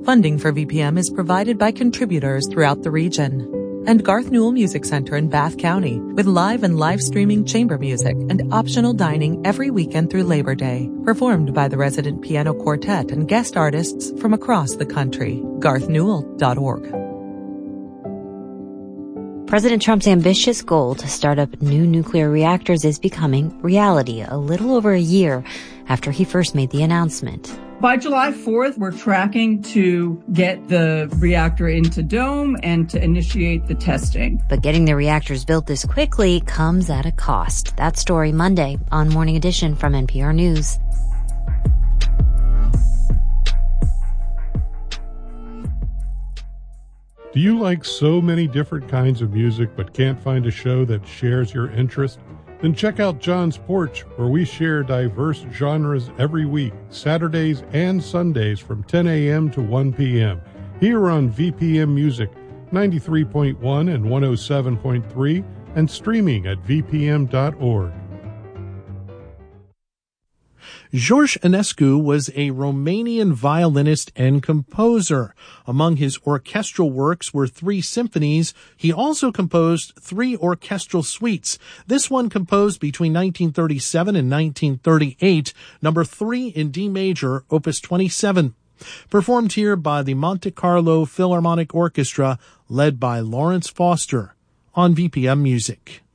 Funding for VPM is provided by contributors throughout the region. And Garth Newell Music Center in Bath County, with live and live streaming chamber music and optional dining every weekend through Labor Day, performed by the resident piano quartet and guest artists from across the country. GarthNewell.org. President Trump's ambitious goal to start up new nuclear reactors is becoming reality a little over a year after he first made the announcement. By July 4th, we're tracking to get the reactor into Dome and to initiate the testing. But getting the reactors built this quickly comes at a cost. That story Monday on Morning Edition from NPR News. Do you like so many different kinds of music but can't find a show that shares your interest? Then check out John's Porch, where we share diverse genres every week, Saturdays and Sundays from 10 a.m. to 1 p.m. Here on VPM Music, 93.1 and 107.3, and streaming at vpm.org. George Enescu was a Romanian violinist and composer. Among his orchestral works were 3 symphonies. He also composed 3 orchestral suites. This one composed between 1937 and 1938, number 3 in D major, opus 27. Performed here by the Monte Carlo Philharmonic Orchestra, led by Lawrence Foster, on VPM Music.